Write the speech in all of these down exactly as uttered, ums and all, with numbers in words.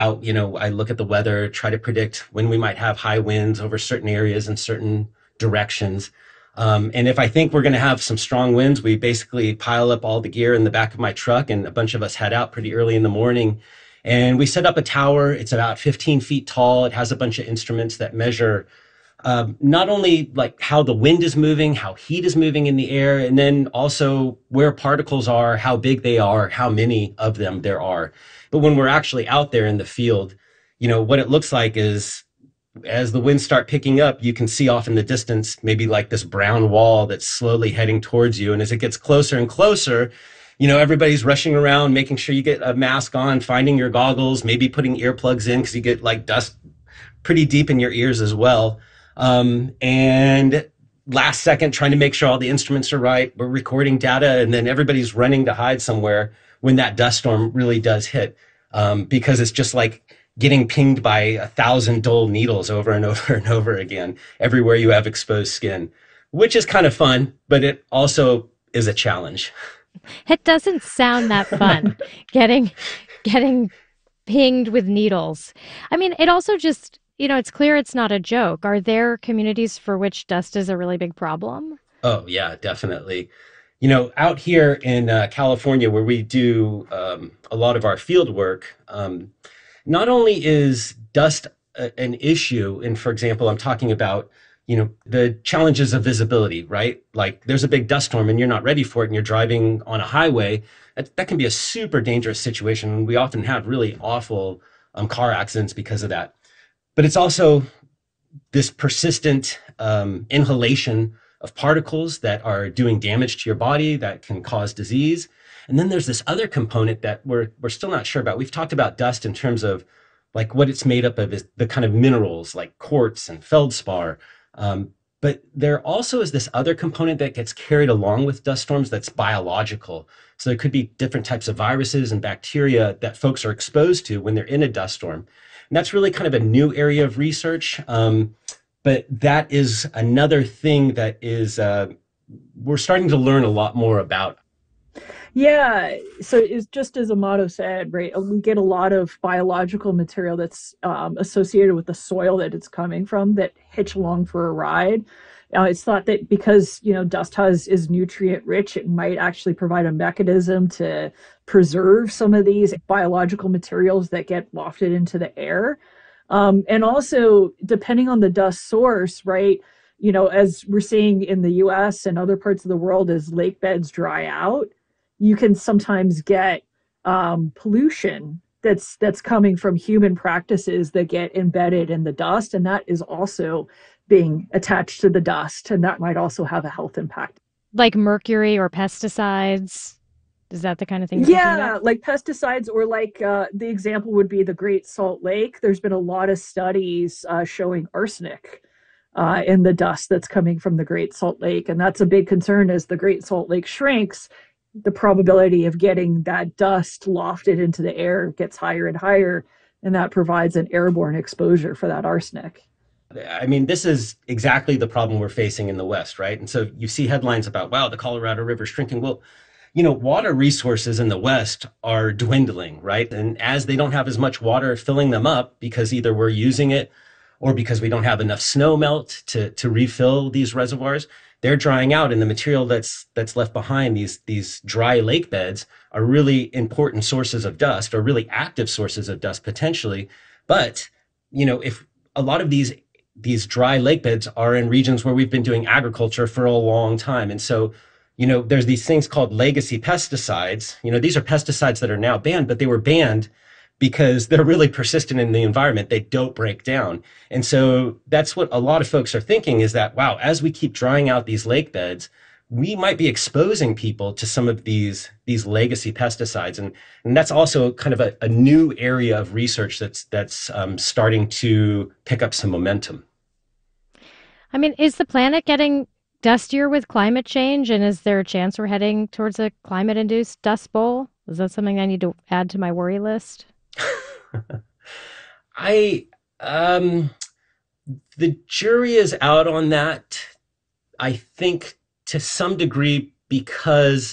out, you know, I look at the weather, try to predict when we might have high winds over certain areas in certain directions. Um, and if I think we're going to have some strong winds, we basically pile up all the gear in the back of my truck, and a bunch of us head out pretty early in the morning. And we set up a tower. It's about fifteen feet tall. It has a bunch of instruments that measure um, not only like how the wind is moving, how heat is moving in the air, and then also where particles are, how big they are, how many of them there are. But when we're actually out there in the field, you know, what it looks like is as the winds start picking up, you can see off in the distance, maybe like this brown wall that's slowly heading towards you. And as it gets closer and closer, you know, everybody's rushing around, making sure you get a mask on, finding your goggles, maybe putting earplugs in because you get like dust pretty deep in your ears as well. Um, and last second, trying to make sure all the instruments are right. We're recording data, and then everybody's running to hide somewhere when that dust storm really does hit, um, because it's just like getting pinged by a thousand dull needles over and over and over again, everywhere you have exposed skin, which is kind of fun, but it also is a challenge. It doesn't sound that fun getting getting pinged with needles. I mean, it also just, you know, it's clear it's not a joke. Are there communities for which dust is a really big problem? Oh, yeah, definitely. You know, out here in uh, California, where we do um, a lot of our field work, um, not only is dust a, an issue, and for example, I'm talking about, you know, the challenges of visibility, right? Like there's a big dust storm and you're not ready for it and you're driving on a highway. That, that can be a super dangerous situation. We often have really awful um, car accidents because of that. But it's also this persistent um, inhalation of particles that are doing damage to your body that can cause disease. And then there's this other component that we're we're still not sure about. We've talked about dust in terms of like what it's made up of is the kind of minerals like quartz and feldspar. Um, but there also is this other component that gets carried along with dust storms that's biological. So there could be different types of viruses and bacteria that folks are exposed to when they're in a dust storm. And that's really kind of a new area of research. Um, but that is another thing that is, uh, we're starting to learn a lot more about. Yeah, so it's just as Amato said, right? We get a lot of biological material that's um, associated with the soil that it's coming from that hitch along for a ride. Uh, it's thought that because, you know, dust has is nutrient rich, it might actually provide a mechanism to preserve some of these biological materials that get wafted into the air. Um, and also, depending on the dust source, right? You know, as we're seeing in the U S and other parts of the world, as lake beds dry out, you can sometimes get um, pollution that's that's coming from human practices that get embedded in the dust, and that is also being attached to the dust, and that might also have a health impact. Like mercury or pesticides? Is that the kind of thing you're thinking Yeah, about? like pesticides, or like uh, the example would be the Great Salt Lake. There's been a lot of studies uh, showing arsenic uh, in the dust that's coming from the Great Salt Lake, and that's a big concern as the Great Salt Lake shrinks. The probability of getting that dust lofted into the air gets higher and higher, and that provides an airborne exposure for that arsenic. I mean, this is exactly the problem we're facing in the West, right? And so you see headlines about, wow, the Colorado River is shrinking. Well, you know, water resources in the West are dwindling, right? And as they don't have as much water filling them up because either we're using it or because we don't have enough snow melt to, to refill these reservoirs, they're drying out, and the material that's that's left behind, these these dry lake beds, are really important sources of dust, or really active sources of dust potentially. But you know, if a lot of these these dry lake beds are in regions where we've been doing agriculture for a long time, and so you know, there's these things called legacy pesticides. You know, these are pesticides that are now banned, but they were banned because they're really persistent in the environment. They don't break down. And so that's what a lot of folks are thinking is that, wow, as we keep drying out these lake beds, we might be exposing people to some of these, these legacy pesticides. And, and that's also kind of a, a new area of research that's, that's um, starting to pick up some momentum. I mean, is the planet getting dustier with climate change? And is there a chance we're heading towards a climate induced dust bowl? Is that something I need to add to my worry list? I, um, the jury is out on that. I think to some degree because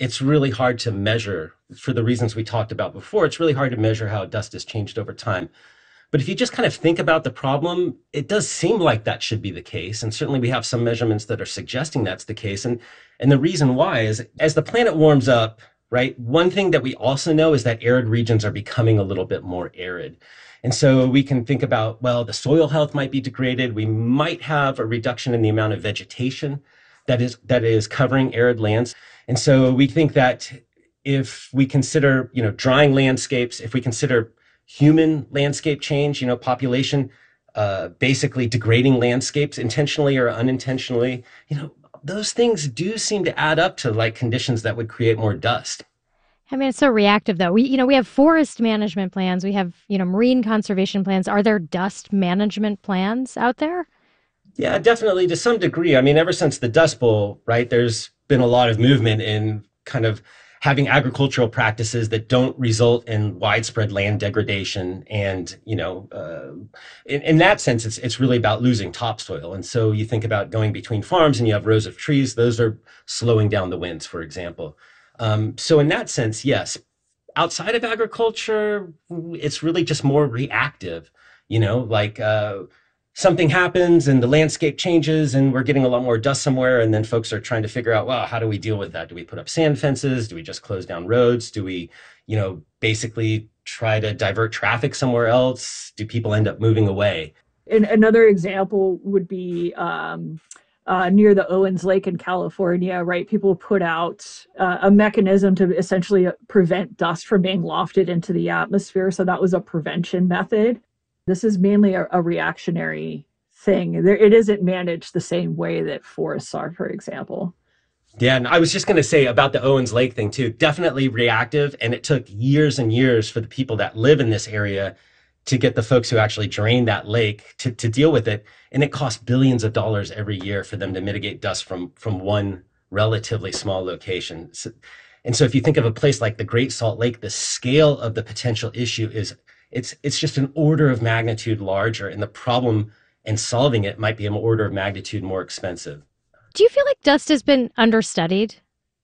it's really hard to measure for the reasons we talked about before. It's really hard to measure how dust has changed over time. But if you just kind of think about the problem, it does seem like that should be the case. And certainly we have some measurements that are suggesting that's the case. And, and the reason why is as the planet warms up, right, one thing that we also know is that arid regions are becoming a little bit more arid. And so we can think about, well, the soil health might be degraded. We might have a reduction in the amount of vegetation that is that is covering arid lands. And so we think that if we consider, you know, drying landscapes, if we consider human landscape change, you know, population uh, basically degrading landscapes intentionally or unintentionally, you know, those things do seem to add up to like conditions that would create more dust. I mean, it's so reactive, though. We, you know, we have forest management plans. We have, you know, marine conservation plans. Are there dust management plans out there? Yeah, definitely to some degree. I mean, ever since the Dust Bowl, right, there's been a lot of movement in kind of having agricultural practices that don't result in widespread land degradation. And, you know, uh, in, in that sense, it's, it's really about losing topsoil. And so you think about going between farms and you have rows of trees. Those are slowing down the winds, for example. Um, so in that sense, yes, outside of agriculture, it's really just more reactive, you know, like uh, something happens and the landscape changes and we're getting a lot more dust somewhere. And then folks are trying to figure out, well, how do we deal with that? Do we put up sand fences? Do we just close down roads? Do we, you know, basically try to divert traffic somewhere else? Do people end up moving away? And another example would be um, uh, near the Owens Lake in California, right? People put out uh, a mechanism to essentially prevent dust from being lofted into the atmosphere. So that was a prevention method. This is mainly a, a reactionary thing. There, it isn't managed the same way that forests are, for example. Yeah, and I was just going to say about the Owens Lake thing too, definitely reactive. And it took years and years for the people that live in this area to get the folks who actually drain that lake to, to deal with it. And it costs billions of dollars every year for them to mitigate dust from, from one relatively small location. So, and so if you think of a place like the Great Salt Lake, the scale of the potential issue is it's it's just an order of magnitude larger, and the problem and solving it might be an order of magnitude more expensive. Do you feel like dust has been understudied?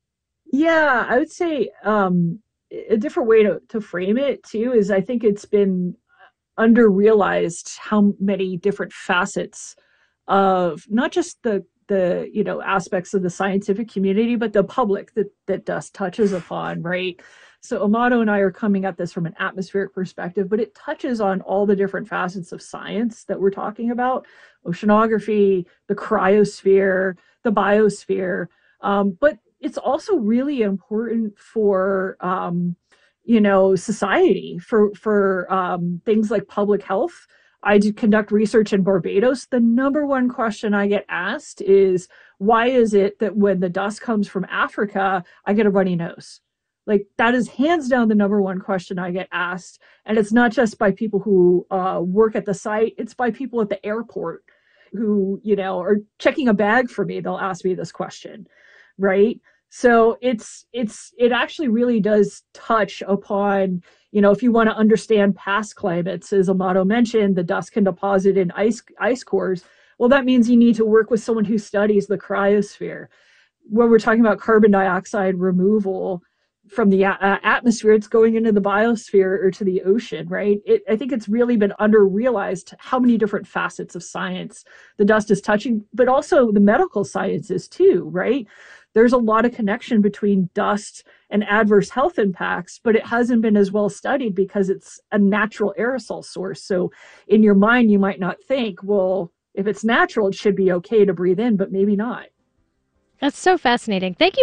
Yeah, I would say um, a different way to, to frame it too is I think it's been under-realized how many different facets of not just the the you know aspects of the scientific community, but the public that that dust touches upon, right? So Amato and I are coming at this from an atmospheric perspective, but it touches on all the different facets of science that we're talking about: oceanography, the cryosphere, the biosphere. Um, but it's also really important for um, you know, society, for for um, things like public health. I do conduct research in Barbados. The number one question I get asked is, why is it that when the dust comes from Africa, I get a runny nose? Like, that is hands down the number one question I get asked. And it's not just by people who uh, work at the site, it's by people at the airport who, you know, are checking a bag for me. They'll ask me this question, right? So it's it's it actually really does touch upon, you know, if you want to understand past climates, as Amato mentioned, the dust can deposit in ice ice cores. Well, that means you need to work with someone who studies the cryosphere. When we're talking about carbon dioxide removal from the uh, atmosphere, it's going into the biosphere or to the ocean, right? It, I think it's really been under-realized how many different facets of science the dust is touching, but also the medical sciences too, right? There's a lot of connection between dust and adverse health impacts, but it hasn't been as well studied because it's a natural aerosol source. So in your mind, you might not think, well, if it's natural, it should be okay to breathe in, but maybe not. That's so fascinating. Thank you